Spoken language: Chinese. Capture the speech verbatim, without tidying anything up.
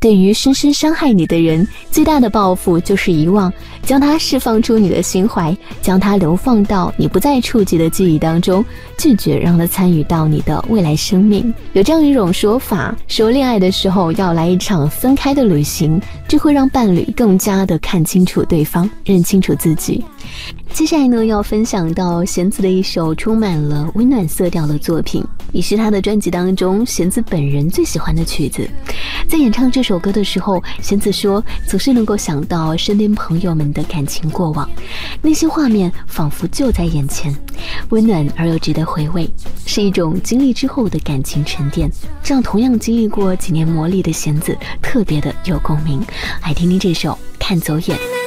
对于深深伤害你的人，最大的报复就是遗忘，将它释放出你的心怀，将它流放到你不再触及的记忆当中，拒绝让它参与到你的未来生命。有这样一种说法，说恋爱的时候要来一场分开的旅行，这会让伴侣更加的看清楚对方，认清楚自己。接下来呢，要分享到弦子的一首充满了温暖色调的作品，也是他的专辑当中弦子本人最喜欢的曲子。在演唱这首歌的时候，弦子说总是能够想到身边朋友们的感情过往，那些画面仿佛就在眼前，温暖而又值得回味，是一种经历之后的感情沉淀，这让同样经历过几年磨砺的弦子特别的有共鸣。来听听这首《看走眼》。